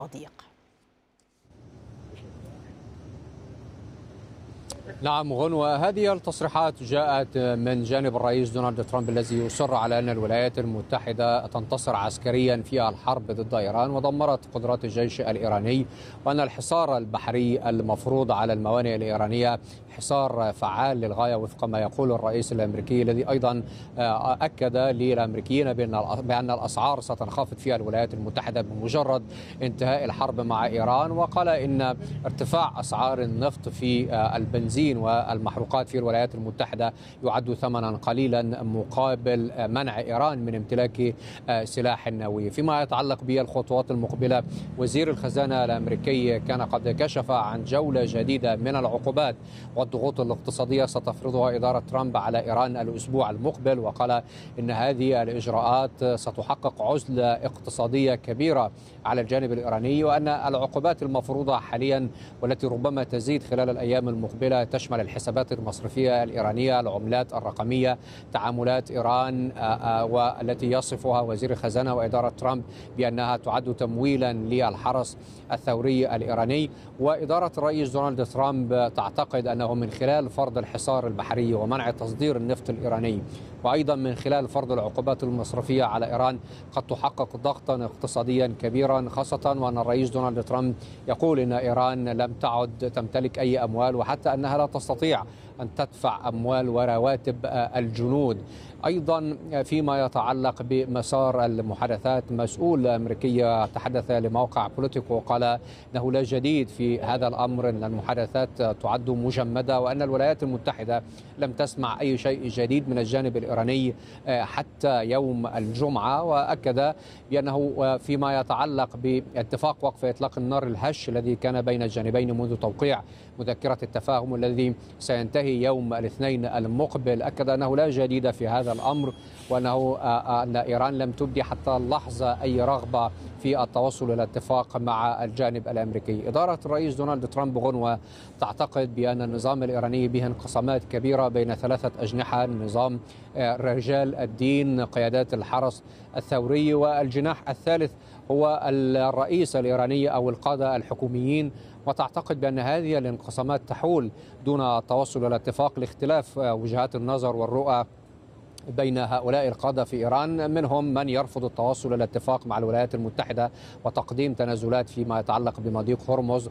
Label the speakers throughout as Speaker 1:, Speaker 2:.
Speaker 1: ضيق.
Speaker 2: نعم غنوة، هذه التصريحات جاءت من جانب الرئيس دونالد ترامب الذي يصر على أن الولايات المتحدة تنتصر عسكريا في الحرب ضد إيران ودمرت قدرات الجيش الإيراني، وأن الحصار البحري المفروض على الموانئ الإيرانية حصار فعال للغاية وفق ما يقول الرئيس الأمريكي، الذي أيضا أكد للأمريكيين بأن الأسعار ستنخفض في الولايات المتحدة بمجرد انتهاء الحرب مع إيران. وقال إن ارتفاع أسعار النفط في البنزين والمحروقات في الولايات المتحدة يعد ثمنا قليلا مقابل منع إيران من امتلاك سلاح نووي. فيما يتعلق بالخطوات المقبلة، وزير الخزانة الأمريكي كان قد كشف عن جولة جديدة من العقوبات والضغوط الاقتصادية ستفرضها إدارة ترامب على إيران الأسبوع المقبل، وقال إن هذه الإجراءات ستحقق عزلة اقتصادية كبيرة على الجانب الإيراني، وأن العقوبات المفروضة حاليا والتي ربما تزيد خلال الأيام المقبلة تشمل الحسابات المصرفية الإيرانية، العملات الرقمية، تعاملات إيران والتي يصفها وزير الخزانة وإدارة ترامب بأنها تعد تمويلا للحرس الثوري الإيراني. وإدارة الرئيس دونالد ترامب تعتقد أنه من خلال فرض الحصار البحري ومنع تصدير النفط الإيراني وأيضا من خلال فرض العقوبات المصرفية على إيران قد تحقق ضغطا اقتصاديا كبيرا، خاصة وأن الرئيس دونالد ترامب يقول إن إيران لم تعد تمتلك أي أموال، وحتى أنها لا تستطيع أن تدفع أموال ورواتب الجنود. أيضا فيما يتعلق بمسار المحادثات، مسؤول أمريكي تحدث لموقع بوليتيكو وقال أنه لا جديد في هذا الأمر، أن المحادثات تعد مجمدة وأن الولايات المتحدة لم تسمع أي شيء جديد من الجانب الإيراني حتى يوم الجمعة. وأكد بأنه فيما يتعلق باتفاق وقف إطلاق النار الهش الذي كان بين الجانبين منذ توقيع مذكرة التفاهم الذي سينتهي يوم الاثنين المقبل، أكد أنه لا جديد في هذا الأمر، وأنه أن إيران لم تبدي حتى اللحظة أي رغبة في التوصل إلى اتفاق مع الجانب الأمريكي. إدارة الرئيس دونالد ترامب غنوة تعتقد بأن النظام الإيراني به انقسامات كبيرة بين ثلاثة أجنحة: نظام رجال الدين، قيادات الحرس الثوري، والجناح الثالث هو الرئيس الإيراني أو القادة الحكوميين. وتعتقد بأن هذه الانقسامات تحول دون التوصل إلى اتفاق لاختلاف وجهات النظر والرؤى بين هؤلاء القادة في إيران، منهم من يرفض التوصل إلى اتفاق مع الولايات المتحدة وتقديم تنازلات فيما يتعلق بمضيق هرمز،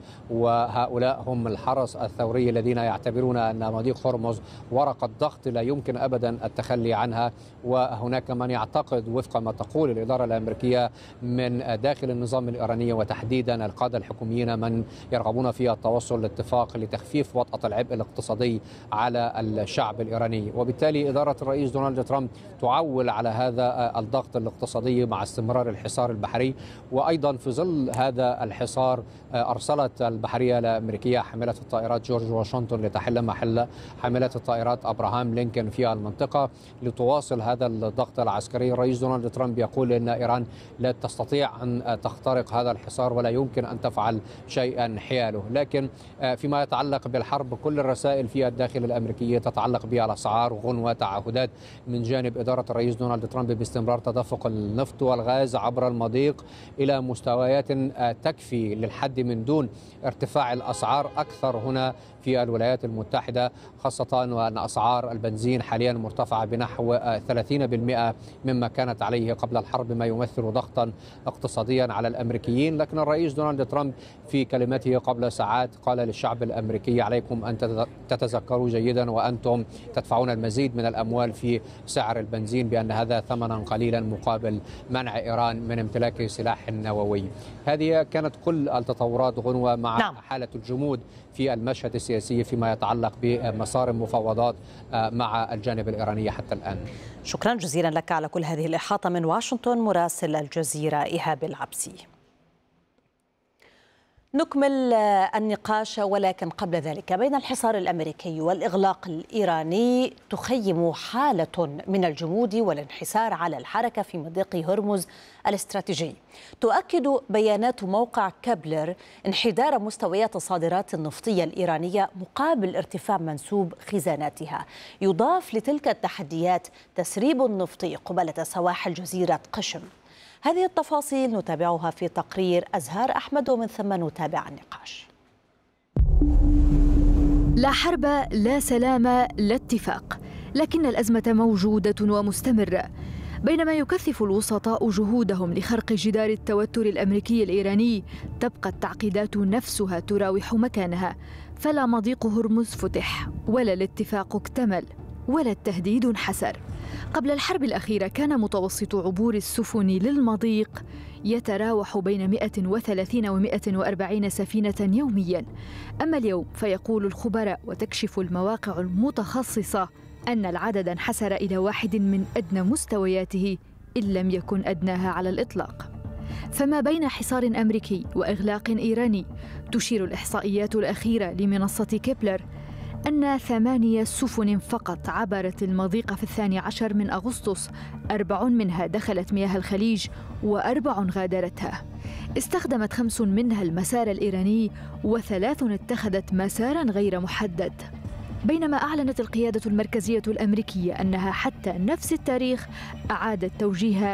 Speaker 2: وهؤلاء هم الحرس الثوري الذين يعتبرون أن مضيق هرمز ورقة ضغط لا يمكن أبدا التخلي عنها. وهناك من يعتقد وفق ما تقول الإدارة الأمريكية من داخل النظام الإيراني وتحديدا القادة الحكوميين من يرغبون في التوصل لاتفاق لتخفيف وطأة العبء الاقتصادي على الشعب الإيراني. وبالتالي إدارة الرئيس دونالد ترامب تعول على هذا الضغط الاقتصادي مع استمرار الحصار البحري. وأيضا في ظل هذا الحصار أرسلت البحرية الأمريكية حاملة الطائرات جورج واشنطن لتحل محل حاملة الطائرات أبراهام لينكولن في المنطقة لتواصل هذا الضغط العسكري. الرئيس دونالد ترامب يقول أن إيران لا تستطيع أن تخترق هذا الحصار ولا يمكن أن تفعل شيئا حياله. لكن فيما يتعلق بالحرب، كل الرسائل في الداخل الأمريكي تتعلق بالأسعار غنوة، تعهدات من جانب إدارة الرئيس دونالد ترامب باستمرار تدفق النفط والغاز عبر المضيق إلى مستويات تكفي للحد من دون ارتفاع الأسعار أكثر هنا في الولايات المتحدة، خاصة وأن أسعار البنزين حاليا مرتفعة بنحو 30% مما كانت عليه قبل الحرب، ما يمثل ضغطا اقتصاديا على الأمريكيين. لكن الرئيس دونالد ترامب في كلمته قبل ساعات قال للشعب الأمريكي: عليكم أن تتذكروا جيدا وأنتم تدفعون المزيد من الأموال في سعر البنزين بأن هذا ثمنا قليلا مقابل منع إيران من امتلاك سلاح نووي. هذه كانت كل التطورات غنوة مع حالة الجمود في المشهد السياسي فيما يتعلق بمسار المفاوضات مع الجانب الإيراني حتى الآن.
Speaker 1: شكرا جزيلا لك على كل هذه الإحاطة من واشنطن، مراسل الجزيرة إيهاب العبسي. نكمل النقاش، ولكن قبل ذلك بين الحصار الأمريكي والإغلاق الإيراني تخيم حالة من الجمود والانحسار على الحركة في مضيق هرمز الاستراتيجي. تؤكد بيانات موقع كابلر انحدار مستويات الصادرات النفطية الإيرانية مقابل ارتفاع منسوب خزاناتها. يضاف لتلك التحديات تسريب نفطي قبالة سواحل جزيرة قشم. هذه التفاصيل نتابعها في تقرير أزهار أحمد، ومن ثم نتابع النقاش.
Speaker 3: لا حرب، لا سلام، لا اتفاق، لكن الأزمة موجودة ومستمرة. بينما يكثف الوسطاء جهودهم لخرق جدار التوتر الأمريكي الإيراني، تبقى التعقيدات نفسها تراوح مكانها، فلا مضيق هرمز فتح، ولا الاتفاق اكتمل، ولا التهديد انحسر. قبل الحرب الأخيرة كان متوسط عبور السفن للمضيق يتراوح بين 130 و 140 سفينة يومياً. أما اليوم فيقول الخبراء وتكشف المواقع المتخصصة أن العدد انحسر إلى واحد من أدنى مستوياته إن لم يكن أدناها على الإطلاق. فما بين حصار أمريكي وإغلاق إيراني، تشير الإحصائيات الأخيرة لمنصة كيبلر أن 8 سفن فقط عبرت المضيق في 12 من أغسطس، 4 منها دخلت مياه الخليج و4 غادرتها. استخدمت 5 منها المسار الإيراني و3 اتخذت مساراً غير محدد. بينما أعلنت القيادة المركزية الأمريكية أنها حتى نفس التاريخ أعادت توجيه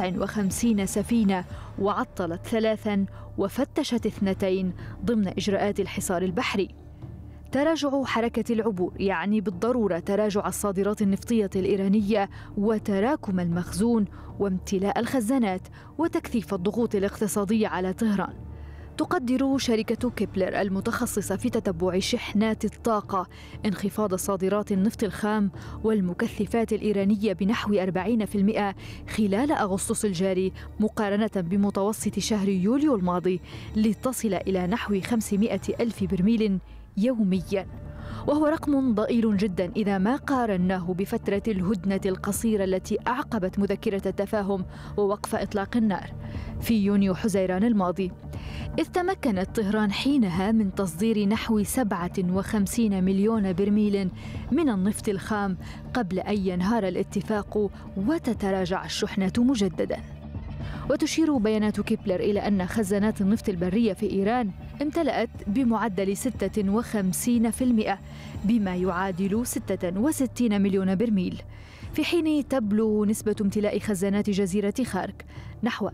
Speaker 3: 59 سفينة وعطلت 3 وفتشت 2 ضمن إجراءات الحصار البحري. تراجع حركة العبور يعني بالضرورة تراجع الصادرات النفطية الإيرانية وتراكم المخزون وامتلاء الخزانات وتكثيف الضغوط الاقتصادية على طهران. تقدر شركة كيبلر المتخصصة في تتبع شحنات الطاقة انخفاض صادرات النفط الخام والمكثفات الإيرانية بنحو 40% خلال أغسطس الجاري مقارنة بمتوسط شهر يوليو الماضي، لتصل إلى نحو 500 ألف برميل يومياً، وهو رقم ضئيل جداً إذا ما قارناه بفترة الهدنة القصيرة التي أعقبت مذكرة التفاهم ووقف إطلاق النار في يونيو حزيران الماضي، إذ تمكنت طهران حينها من تصدير نحو 57 مليون برميل من النفط الخام قبل أن ينهار الاتفاق وتتراجع الشحنة مجدداً. وتشير بيانات كيبلر إلى أن خزانات النفط البرية في إيران امتلأت بمعدل 56%، بما يعادل 66 مليون برميل، في حين تبلغ نسبة امتلاء خزانات جزيرة خارك نحو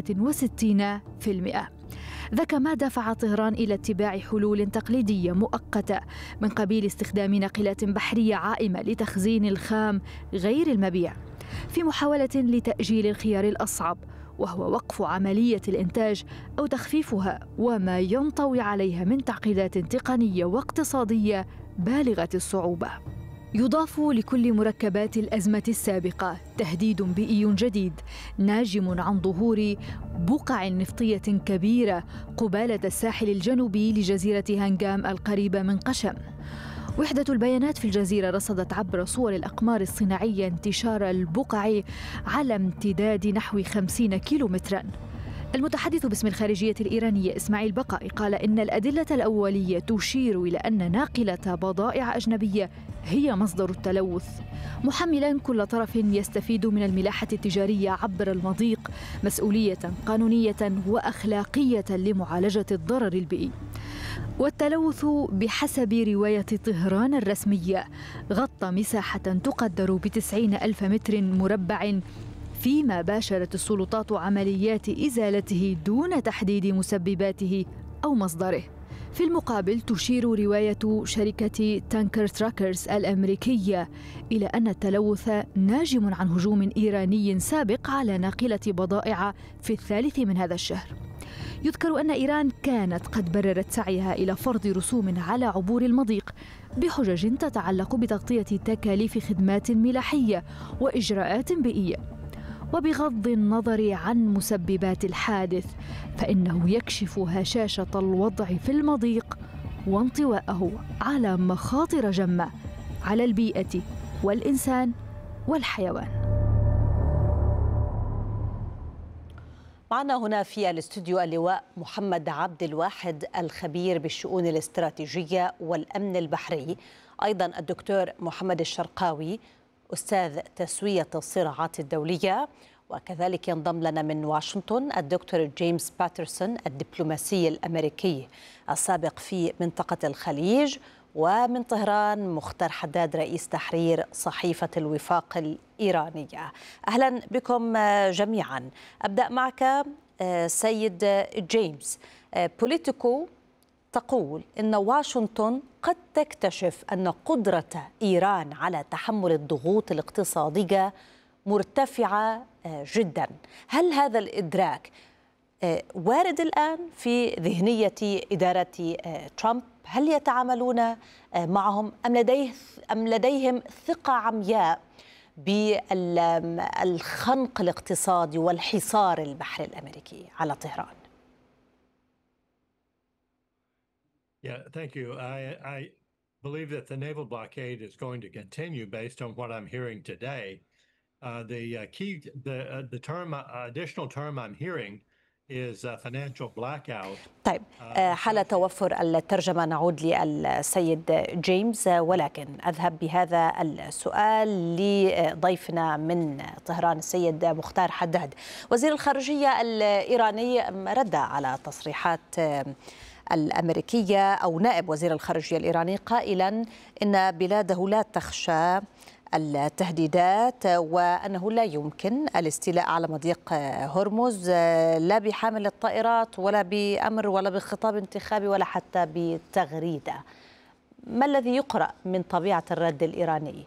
Speaker 3: 64%. ذاك ما دفع طهران إلى اتباع حلول تقليدية مؤقتة من قبيل استخدام ناقلات بحرية عائمة لتخزين الخام غير المبيع، في محاولة لتأجيل الخيار الأصعب، وهو وقف عملية الإنتاج أو تخفيفها، وما ينطوي عليها من تعقيدات تقنية واقتصادية بالغة الصعوبة. يضاف لكل مركبات الأزمة السابقة تهديد بيئي جديد ناجم عن ظهور بقع نفطية كبيرة قبالة الساحل الجنوبي لجزيرة هانغام القريبة من قشم. وحدة البيانات في الجزيرة رصدت عبر صور الأقمار الصناعية انتشار البقع على امتداد نحو 50 كيلومتراً. المتحدث باسم الخارجية الإيرانية إسماعيل بقائي قال إن الأدلة الأولية تشير إلى أن ناقلة بضائع أجنبية هي مصدر التلوث، محملاً كل طرف يستفيد من الملاحة التجارية عبر المضيق مسؤولية قانونية وأخلاقية لمعالجة الضرر البيئي. والتلوث بحسب رواية طهران الرسمية غطى مساحة تقدر ب90 ألف متر مربع، فيما باشرت السلطات عمليات إزالته دون تحديد مسبباته أو مصدره. في المقابل تشير رواية شركة تانكر تراكرز الأمريكية إلى أن التلوث ناجم عن هجوم إيراني سابق على ناقلة بضائع في 3 من هذا الشهر. يذكر أن إيران كانت قد بررت سعيها إلى فرض رسوم على عبور المضيق بحجج تتعلق بتغطية تكاليف خدمات ملاحية وإجراءات بيئية. وبغض النظر عن مسببات الحادث، فإنه يكشف هشاشة الوضع في المضيق وانطواءه على مخاطر جمة على البيئة والإنسان والحيوان.
Speaker 1: معنا هنا في الاستوديو اللواء محمد عبد الواحد الخبير بالشؤون الاستراتيجية والأمن البحري، أيضا الدكتور محمد الشرقاوي أستاذ تسوية الصراعات الدولية، وكذلك ينضم لنا من واشنطن الدكتور جيمس باترسون الدبلوماسي الأمريكي السابق في منطقة الخليج ومن طهران مختار حداد رئيس تحرير صحيفة الوفاق الإيرانية. أهلا بكم جميعا. أبدأ معك سيد جيمس. بوليتيكو تقول إن واشنطن قد تكتشف أن قدرة إيران على تحمل الضغوط الاقتصادية مرتفعة جدا. هل هذا الإدراك وارد الآن في ذهنية إدارة ترامب؟ هل يتعاملون معهم أم لديهم ثقة عمياء بالخنق الاقتصادي والحصار البحري الأمريكي على طهران؟
Speaker 4: Yeah, thank you. I believe that the naval blockade is going to continue based on what I'm hearing today. The additional term I'm hearing is financial blackout.
Speaker 1: طيب، حال توفر الترجمة نعود للسيد جيمس، ولكن أذهب بهذا السؤال لضيفنا من طهران السيد مختار حداد. وزير الخارجية الإيراني رد على تصريحات الأمريكية أو نائب وزير الخارجية الإيراني قائلا إن بلاده لا تخشى التهديدات وأنه لا يمكن الاستيلاء على مضيق هرمز لا بحامل الطائرات ولا بأمر ولا بخطاب انتخابي ولا حتى بتغريدة. ما الذي يقرأ من طبيعة الرد الإيراني؟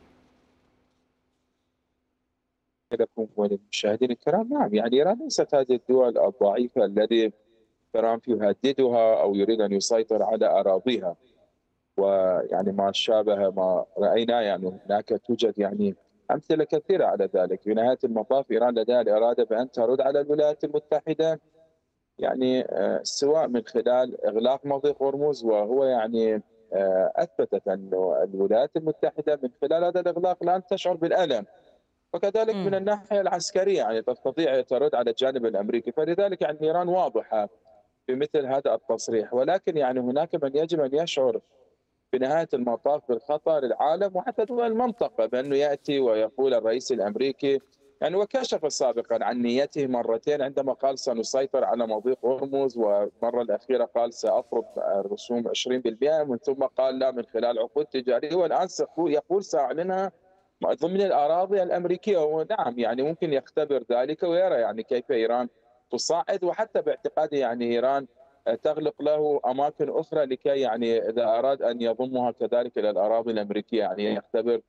Speaker 5: لكم وللمشاهدين الكرام، نعم، يعني إيران ليست هذه الدول الضعيفة الذي ترامب يهددها أو يريد أن يسيطر على أراضيها، ويعني ما شابه ما رأينا. يعني هناك توجد يعني أمثلة كثيرة على ذلك. في نهاية المطاف إيران لديها الإرادة بأن ترد على الولايات المتحدة، يعني سواء من خلال إغلاق مضيق هرمز، وهو يعني أثبتت أن الولايات المتحدة من خلال هذا الإغلاق لن تشعر بالألم، وكذلك من الناحية العسكرية يعني تستطيع ترد على الجانب الأمريكي. فلذلك يعني إيران واضحة في مثل هذا التصريح، ولكن يعني هناك من يجب أن يشعر في نهاية المطاف بالخطر العالم وحتى دول المنطقة، بأنه يأتي ويقول الرئيس الأمريكي يعني وكشف سابقا عن نيته مرتين عندما قال سنسيطر على مضيق هرمز، والمرة الأخيرة قال سأفرض الرسوم 20%، ومن ثم قال لا من خلال عقود تجارية، والآن يقول سأعلنها ضمن الأراضي الأمريكية. ونعم يعني ممكن يختبر ذلك ويرى يعني كيف إيران تصاعد، وحتى باعتقادي يعني إيران تغلق له أماكن أخرى لكي يعني إذا أراد أن يضمها كذلك إلى الأراضي الأمريكية يعني يختبر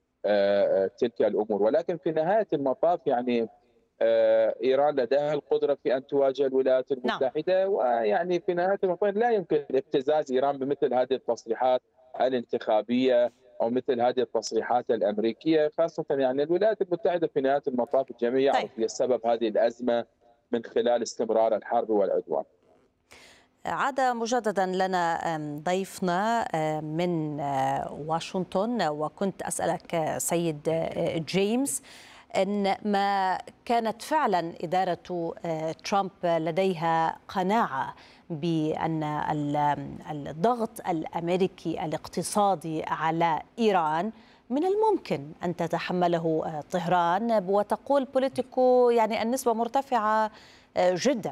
Speaker 5: تلك الأمور. ولكن في نهاية المطاف يعني إيران لديها القدرة في أن تواجه الولايات المتحدة، ويعني في نهاية المطاف لا يمكن ابتزاز إيران بمثل هذه التصريحات الانتخابية أو مثل هذه التصريحات الأمريكية، خاصة يعني الولايات المتحدة في نهاية المطاف الجميع يعرف سبب هذه الأزمة من خلال استمرار الحرب والعدوان.
Speaker 1: عاد مجددا لنا ضيفنا من واشنطن، وكنت أسألك سيد جيمس أن ما كانت فعلا إدارة ترامب لديها قناعة بأن الضغط الأمريكي الاقتصادي على إيران من الممكن أن تتحمله طهران، وتقول بوليتيكو يعني النسبة مرتفعة جدا.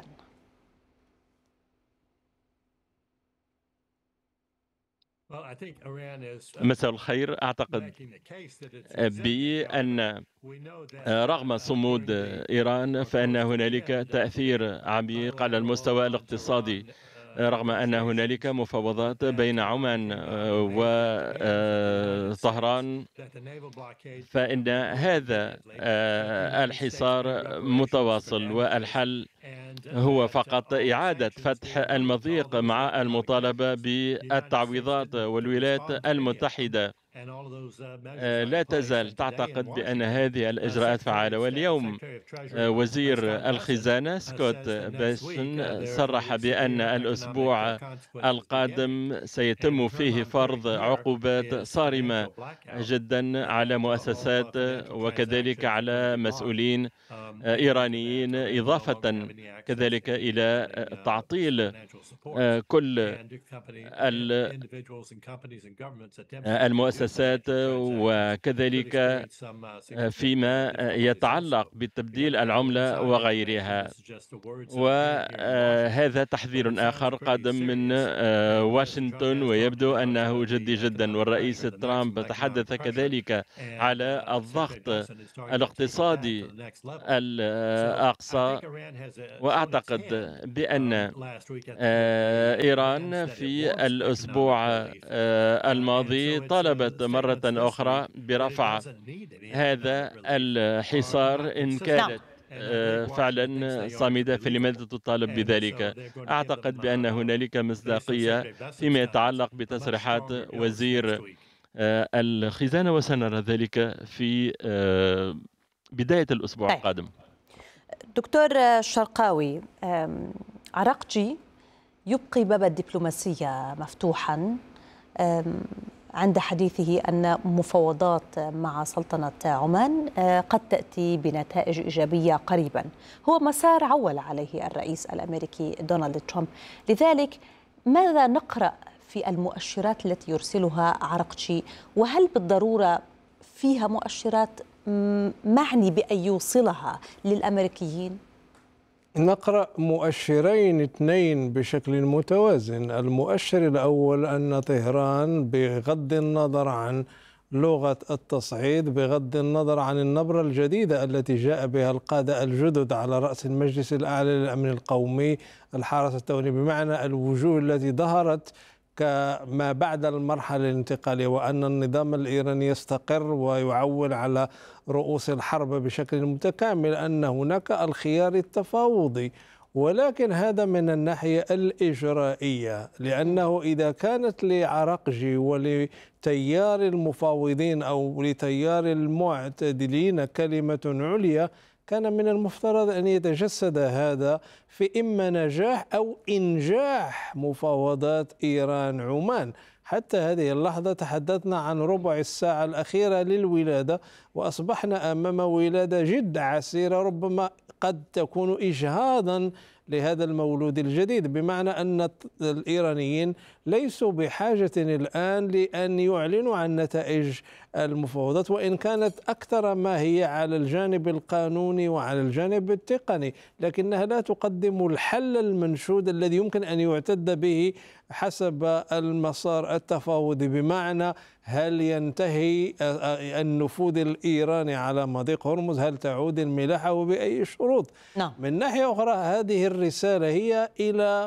Speaker 6: مساء الخير. أعتقد بأن رغم صمود إيران فإن هنالك تأثير عميق على المستوى الاقتصادي، رغم أن هنالك مفاوضات بين عمان وطهران، فإن هذا الحصار متواصل، والحل هو فقط إعادة فتح المضيق مع المطالبة بالتعويضات. والولايات المتحدة لا تزال تعتقد بأن هذه الإجراءات فعالة. واليوم وزير الخزانة سكوت بيسن صرح بأن الأسبوع القادم سيتم فيه فرض عقوبات صارمة جدا على مؤسسات وكذلك على مسؤولين إيرانيين، إضافة كذلك إلى تعطيل كل المؤسسات المؤسسات، وكذلك فيما يتعلق بتبديل العملة وغيرها. وهذا تحذير آخر قادم من واشنطن، ويبدو أنه جدي جدا. والرئيس ترامب تحدث كذلك على الضغط الاقتصادي الأقصى. وأعتقد بأن إيران في الأسبوع الماضي طالبت مرة أخرى برفع هذا الحصار إن كانت فعلا صامدة، فلماذا تطالب بذلك؟ أعتقد بأن هنالك مصداقية فيما يتعلق بتصريحات وزير الخزانة، وسنرى ذلك في بداية الأسبوع القادم.
Speaker 1: دكتور الشرقاوي، عراقجي يبقي باب الدبلوماسية مفتوحا عند حديثه أن مفاوضات مع سلطنة عمان قد تأتي بنتائج إيجابية قريبا. هو مسار عول عليه الرئيس الأمريكي دونالد ترامب. لذلك ماذا نقرأ في المؤشرات التي يرسلها عراقجي، وهل بالضرورة فيها مؤشرات معني بأن يوصلها للأمريكيين؟
Speaker 7: نقرأ مؤشرين اثنين بشكل متوازن. المؤشر الأول أن طهران بغض النظر عن لغة التصعيد، بغض النظر عن النبرة الجديدة التي جاء بها القادة الجدد على رأس المجلس الأعلى للأمن القومي الحرس الثوري، بمعنى الوجوه التي ظهرت كما بعد المرحلة الانتقالية، وأن النظام الإيراني يستقر ويعول على رؤوس الحرب بشكل متكامل، أن هناك الخيار التفاوضي. ولكن هذا من الناحية الإجرائية، لأنه إذا كانت لعراقجي ولتيار المفاوضين أو لتيار المعتدلين كلمة عليا، كان من المفترض أن يتجسد هذا في إما نجاح أو إنجاح مفاوضات إيران عمان. حتى هذه اللحظة تحدثنا عن ربع الساعة الأخيرة للولادة، وأصبحنا أمام ولادة جد عسيرة، ربما قد تكون إجهاضا لهذا المولود الجديد، بمعنى أن الإيرانيين ليسوا بحاجة الآن لأن يعلنوا عن نتائج المفاوضات، وإن كانت أكثر ما هي على الجانب القانوني وعلى الجانب التقني، لكنها لا تقدم الحل المنشود الذي يمكن أن يعتد به حسب المسار التفاوضي، بمعنى هل ينتهي النفوذ الإيراني على مضيق هرمز، هل تعود الملاحة وبأي شروط. من ناحية أخرى هذه الرسالة هي إلى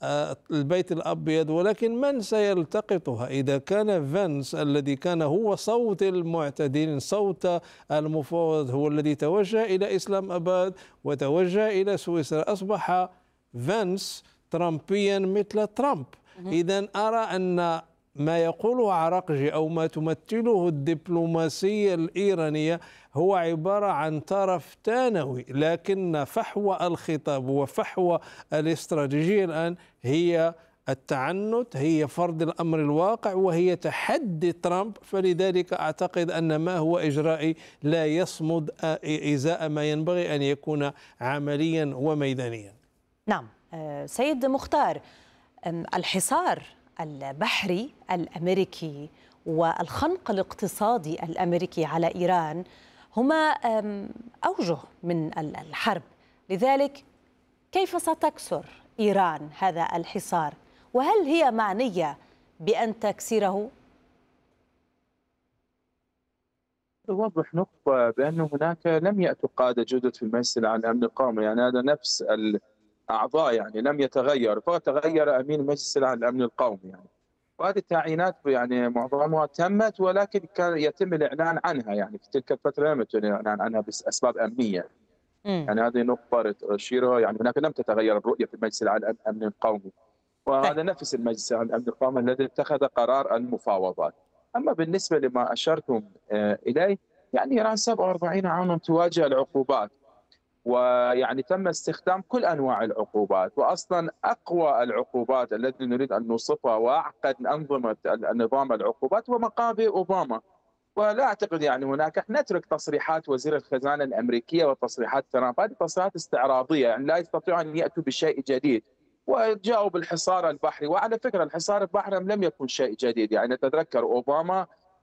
Speaker 7: البيت الأبيض، ولكن من سيلتقطها؟ إذا كان فانس الذي كان هو صوت المعتدين، صوت المفاوض، هو الذي توجه إلى إسلام أباد وتوجه إلى سويسرا، أصبح فانس ترامبيا مثل ترامب. إذن أرى أن ما يقوله عراقجي أو ما تمثله الدبلوماسية الإيرانية هو عبارة عن طرف ثانوي، لكن فحوى الخطاب وفحوى الاستراتيجية الآن هي التعنت، هي فرض الأمر الواقع، وهي تحدي ترامب. فلذلك أعتقد أن ما هو إجرائي لا يصمد إزاء ما ينبغي أن يكون عمليا وميدانيا.
Speaker 1: نعم سيد مختار، الحصار البحري الأمريكي والخنق الاقتصادي الأمريكي على إيران هما أوجه من الحرب. لذلك كيف ستكسر إيران هذا الحصار، وهل هي معنية بأن تكسره؟
Speaker 5: يوضح نقطة بأن هناك لم يأتوا قادة جدد في المجلس الأعلى للأمن القومي، يعني هذا نفس الأعضاء يعني لم يتغير، فقط تغير أمين المجلس الأعلى للأمن القومي يعني. وهذه التعيينات يعني معظمها تمت، ولكن كان يتم الإعلان عنها، يعني في تلك الفترة لم يتم الإعلان عنها بأسباب أمنية. يعني هذه نقطة أشيرها، يعني هناك لم تتغير الرؤية في المجلس الأعلى للأمن القومي، وهذا نفس المجلس الأعلى للأمن القومي الذي اتخذ قرار المفاوضات. أما بالنسبة لما أشرتم إليه، يعني إيران 47 عاما تواجه العقوبات، ويعني تم استخدام كل أنواع العقوبات، وأصلا أقوى العقوبات التي نريد أن نوصفها وأعقد أنظمة النظام العقوبات هو مقابل أوباما. ولا أعتقد يعني هناك، نترك تصريحات وزير الخزانة الأمريكية وتصريحات ترامب، هذه تصريحات استعراضية، يعني لا يستطيعوا أن يأتوا بشيء جديد. وجاءوا بالحصار البحري، وعلى فكرة الحصار البحري لم يكن شيء جديد، يعني نتذكر أوباما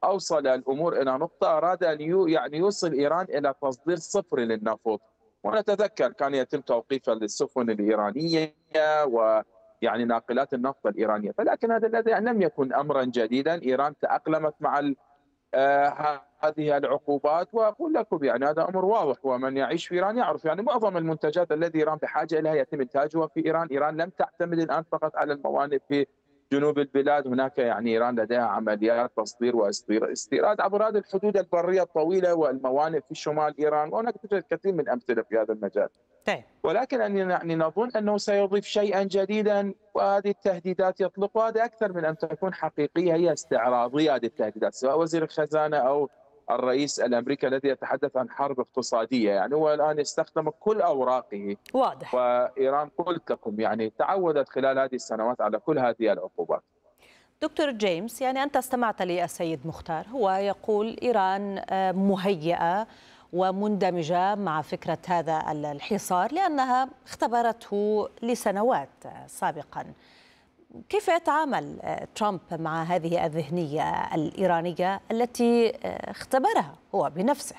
Speaker 5: أوصل الأمور إلى نقطة أراد أن يعني يوصل إيران إلى تصدير صفري للنفط. ونتذكر كان يتم توقيف السفن الإيرانية ويعني ناقلات النفط الإيرانية، فلكن هذا الذي لم يكن أمرا جديدا. إيران تأقلمت مع هذه العقوبات، وأقول لكم يعني هذا أمر واضح، ومن يعيش في إيران يعرف يعني معظم المنتجات التي إيران بحاجة إليها يتم إنتاجها في إيران. إيران لم تعتمد الآن فقط على الموانئ في جنوب البلاد، هناك يعني إيران لديها عمليات تصدير واستيراد عبر هذه الحدود البرية الطويلة والموانئ في شمال إيران، وهناك توجد كثير من الأمثلة في هذا المجال. ولكن أن يعني نظن أنه سيضيف شيئا جديدا، وهذه التهديدات يطلقها هذا أكثر من أن تكون حقيقية، هي استعراضية هذه التهديدات، سواء وزير الخزانة أو الرئيس الأمريكي الذي يتحدث عن حرب اقتصادية. يعني هو الآن يستخدم كل أوراقه.
Speaker 1: واضح.
Speaker 5: وإيران قلت لكم يعني تعودت خلال هذه السنوات على كل هذه العقوبات.
Speaker 1: دكتور جيمس، يعني أنت استمعت للسيد مختار، هو يقول إيران مهيئة ومندمجة مع فكرة هذا الحصار لأنها اختبرته لسنوات سابقا. كيف يتعامل ترامب مع هذه الذهنية الإيرانية التي اختبرها هو بنفسه؟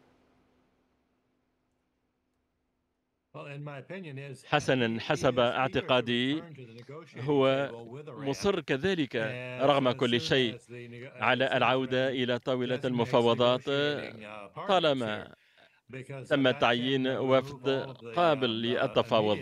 Speaker 6: حسنا، حسب اعتقادي هو مصر كذلك رغم كل شيء على العودة إلى طاولة المفاوضات طالما تم تعيين وفد قابل للتفاوض.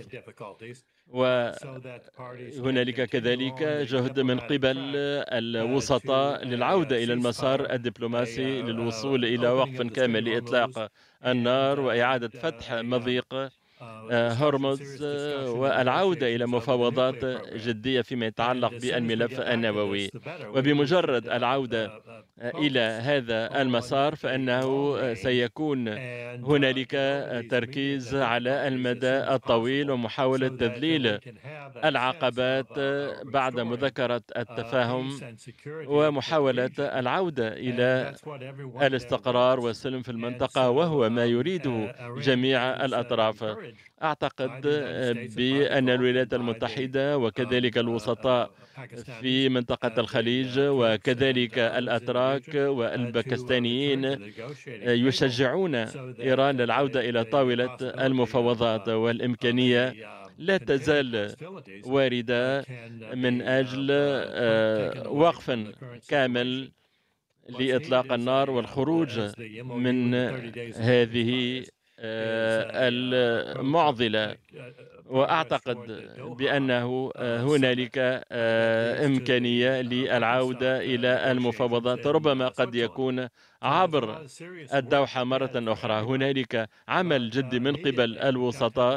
Speaker 6: وهنالك كذلك جهد من قبل الوسطاء للعودة إلى المسار الدبلوماسي للوصول إلى وقف كامل لإطلاق النار وإعادة فتح مضيق هرمز والعودة إلى مفاوضات جدية فيما يتعلق بالملف النووي. وبمجرد العودة إلى هذا المسار فإنه سيكون هنالك تركيز على المدى الطويل ومحاولة تذليل العقبات بعد مذاكرة التفاهم ومحاولة العودة إلى الاستقرار والسلم في المنطقة، وهو ما يريده جميع الأطراف. أعتقد بأن الولايات المتحدة وكذلك الوسطاء في منطقة الخليج وكذلك الأتراك والباكستانيين يشجعون إيران للعودة إلى طاولة المفاوضات، والإمكانية لا تزال واردة من أجل وقف كامل لإطلاق النار والخروج من هذه المعضلة. وأعتقد بأنه هنالك إمكانية للعودة إلى المفاوضات، ربما قد يكون عبر الدوحة مرة أخرى. هنالك عمل جدي من قبل الوسطاء،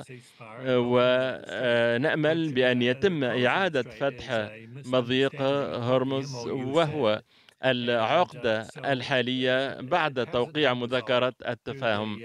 Speaker 6: ونأمل بأن يتم إعادة فتح مضيق هرمز وهو العقدة الحالية بعد توقيع مذكرة التفاهم،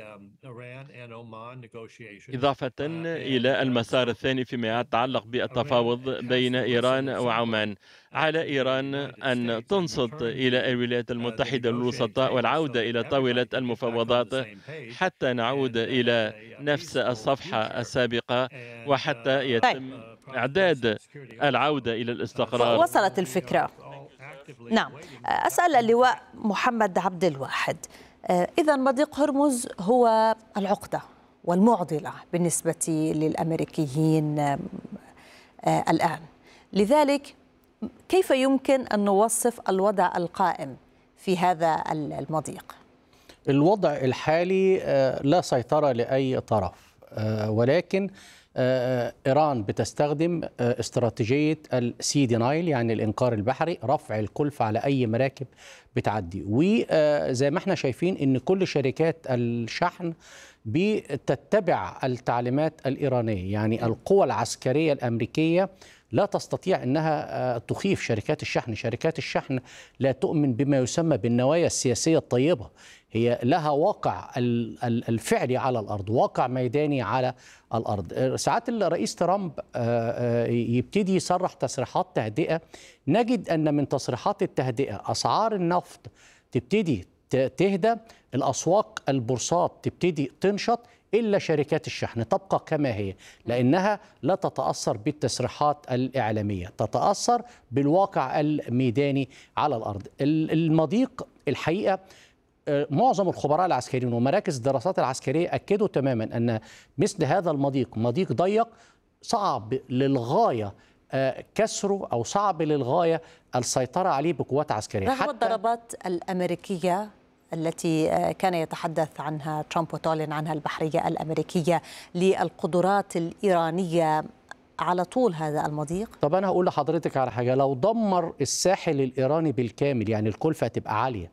Speaker 6: إضافة إلى المسار الثاني فيما يتعلق بالتفاوض بين إيران وعمان. على إيران أن تنصت إلى الولايات المتحدة والوسطاء والعودة إلى طاولة المفاوضات حتى نعود إلى نفس الصفحة السابقة وحتى يتم إعداد العودة إلى الاستقرار.
Speaker 1: وصلت الفكرة. نعم، أسأل اللواء محمد عبد الواحد، إذا مضيق هرمز هو العقدة والمعضلة بالنسبة للأمريكيين الآن، لذلك كيف يمكن أن نوصف الوضع القائم في هذا المضيق؟
Speaker 8: الوضع الحالي لا سيطرة لأي طرف، ولكن إيران بتستخدم استراتيجية السي دينايل، يعني الإنكار البحري، رفع الكلفة على أي مراكب بتعدي. وزي ما احنا شايفين إن كل شركات الشحن بتتبع التعليمات الإيرانية، يعني القوى العسكرية الأمريكية لا تستطيع أنها تخيف شركات الشحن. شركات الشحن لا تؤمن بما يسمى بالنوايا السياسية الطيبة، هي لها واقع الفعلي على الأرض، واقع ميداني على الأرض. ساعات الرئيس ترامب يبتدي يصرح تصريحات تهدئة، نجد أن من تصريحات التهدئة أسعار النفط تبتدي تهدى، الأسواق البورصات تبتدي تنشط، إلا شركات الشحن تبقى كما هي، لأنها لا تتأثر بالتسريحات الإعلامية، تتأثر بالواقع الميداني على الأرض. المضيق الحقيقة معظم الخبراء العسكريين ومراكز الدراسات العسكرية أكدوا تماما أن مثل هذا المضيق، مضيق ضيق صعب للغاية كسره، أو صعب للغاية السيطرة عليه بقوات عسكرية.
Speaker 1: رغم الضربات الأمريكية التي كان يتحدث عنها ترامب وتعلن عنها البحرية الأمريكية للقدرات الإيرانية على طول هذا المضيق.
Speaker 8: طب أنا هقول لحضرتك على حاجة، لو دمر الساحل الإيراني بالكامل، يعني الكلفة هتبقى عالية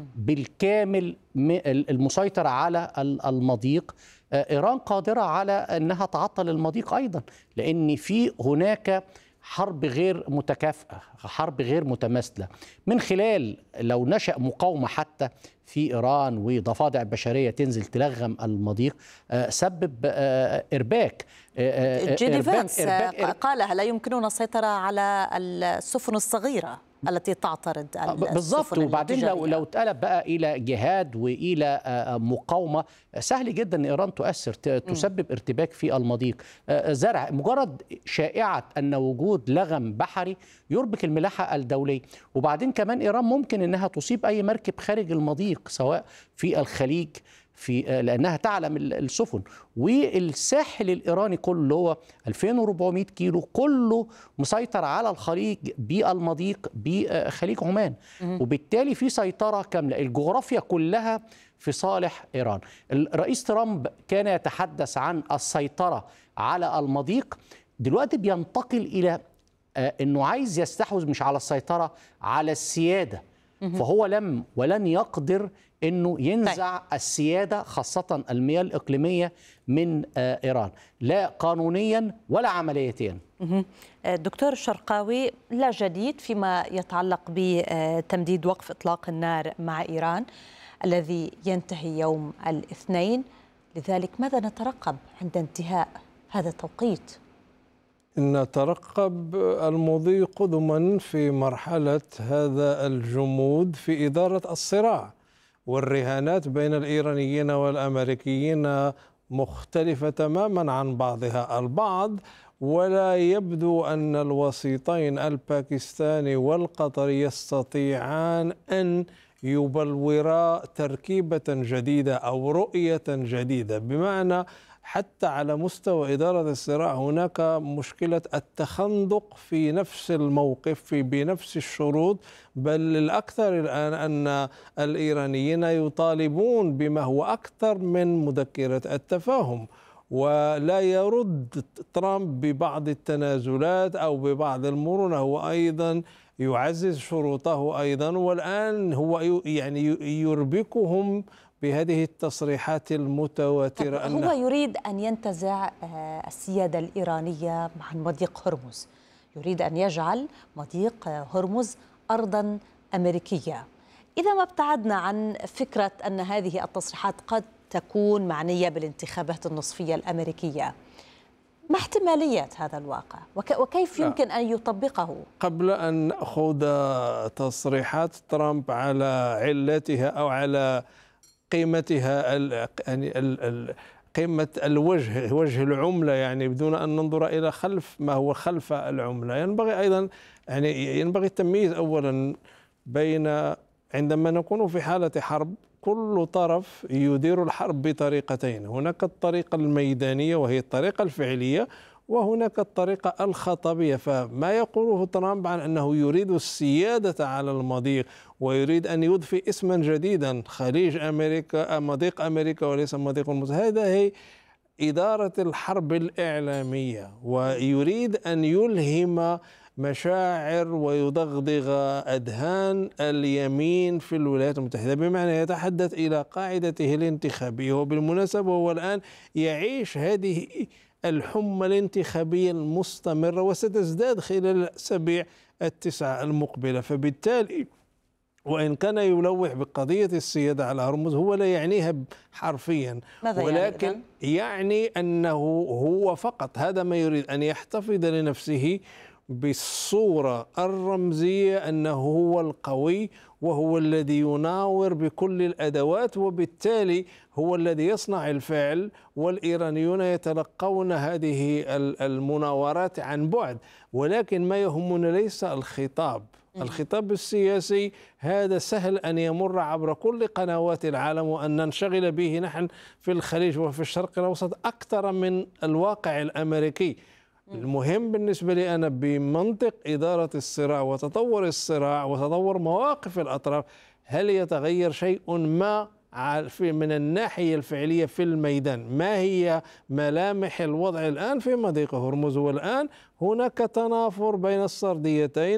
Speaker 8: بالكامل المسيطر على المضيق، إيران قادرة على أنها تعطل المضيق أيضا، لأن في هناك حرب غير متكافئة، حرب غير متماثلة، من خلال لو نشأ مقاومة حتى في إيران وضفادع بشرية تنزل تلغم المضيق، سبب إرباك.
Speaker 1: جيدي فانس قالها لا يمكننا السيطرة على السفن الصغيرة التي تعترض
Speaker 8: بالضبط. وبعدين لو اتقلب بقى إلى جهاد وإلى مقاومة، سهل جدا أن إيران تسبب ارتباك في المضيق. زرع مجرد شائعة أن وجود لغم بحري يربك الملاحة الدولية. وبعدين كمان إيران ممكن أنها تصيب أي مركب خارج المضيق، سواء في الخليج لأنها تعلم السفن. والساحل الإيراني كله هو 2400 كيلو، كله مسيطر على الخليج بالمضيق بخليج عمان، وبالتالي في سيطرة كاملة، الجغرافيا كلها في صالح إيران. الرئيس ترامب كان يتحدث عن السيطرة على المضيق، دلوقتي بينتقل إلى أنه عايز يستحوذ مش على السيطرة، على السيادة. فهو ولن يقدر أنه ينزع السيادة، خاصة المياه الإقليمية، من إيران، لا قانونيا ولا عملياتيا.
Speaker 1: دكتور الشرقاوي، لا جديد فيما يتعلق بتمديد وقف إطلاق النار مع إيران الذي ينتهي يوم الاثنين، لذلك ماذا نترقب عند انتهاء هذا التوقيت؟
Speaker 7: نترقب المضي قدما في مرحلة هذا الجمود في إدارة الصراع، والرهانات بين الإيرانيين والأمريكيين مختلفة تماما عن بعضها البعض، ولا يبدو أن الوسيطين الباكستاني والقطري يستطيعان أن يبلورا تركيبة جديدة أو رؤية جديدة، بمعنى حتى على مستوى إدارة الصراع هناك مشكلة التخندق في نفس الموقف بنفس الشروط، بل الأكثر الآن أن الإيرانيين يطالبون بما هو أكثر من مذكرة التفاهم، ولا يرد ترامب ببعض التنازلات أو ببعض المرونة، هو أيضا يعزز شروطه أيضا، والآن هو يعني يربكهم بهذه التصريحات المتواترة.
Speaker 1: هو يريد أن ينتزع السيادة الإيرانية مع مضيق هرمز، يريد أن يجعل مضيق هرمز أرضا أمريكية. إذا ما ابتعدنا عن فكرة أن هذه التصريحات قد تكون معنية بالانتخابات النصفية الأمريكية، ما احتمالية هذا الواقع وكيف يمكن أن يطبقه؟
Speaker 7: قبل أن نأخذ تصريحات ترامب على علتها أو على قيمتها، يعني قيمة الوجه، وجه العملة، يعني بدون أن ننظر إلى خلف ما هو خلف العملة، ينبغي أيضا ينبغي التمييز أولا بين عندما نكون في حالة حرب كل طرف يدير الحرب بطريقتين، هناك الطريقة الميدانية وهي الطريقة الفعلية، وهناك الطريقة الخطابية. فما يقوله ترامب عن أنه يريد السيادة على المضيق ويريد أن يضفي اسما جديدا، خليج أمريكا، مضيق أمريكا وليس مضيق هرمز، هذا هي إدارة الحرب الإعلامية، ويريد أن يلهم مشاعر ويدغدغ أذهان اليمين في الولايات المتحدة، بمعنى يتحدث إلى قاعدته الانتخابية. وبالمناسبة هو الآن يعيش هذه الحمى الانتخابية المستمرة وستزداد خلال الأسابيع التسعة المقبلة. فبالتالي وإن كان يلوح بقضية السيادة على هرمز هو لا يعنيها حرفيا، ولكن يعني أنه هو فقط هذا ما يريد، أن يحتفظ لنفسه بالصورة الرمزية أنه هو القوي وهو الذي يناور بكل الأدوات، وبالتالي هو الذي يصنع الفعل، والإيرانيون يتلقون هذه المناورات عن بعد. ولكن ما يهمنا ليس الخطاب السياسي، هذا سهل أن يمر عبر كل قنوات العالم وأن ننشغل به نحن في الخليج وفي الشرق الأوسط أكثر من الواقع الأمريكي. المهم بالنسبة لي أنا بمنطق إدارة الصراع وتطور الصراع وتطور مواقف الأطراف، هل يتغير شيء ما من الناحية الفعلية في الميدان؟ ما هي ملامح الوضع الآن في مضيق هرمز؟ والآن هناك تنافر بين السرديتين.